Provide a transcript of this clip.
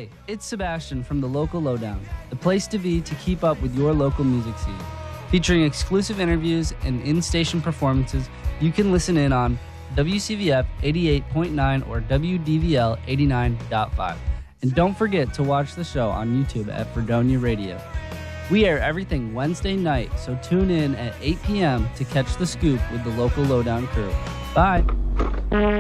Hey, it's Sebastian from the Local Lowdown, the place to be to keep up with your local music scene. Featuring exclusive interviews and in-station performances, you can listen in on WCVF 88.9 or WDVL 89.5. And don't forget to watch the show on YouTube at Fredonia Radio. We air everything Wednesday night, so tune in at 8 p.m. to catch the scoop with the Local Lowdown crew. Bye!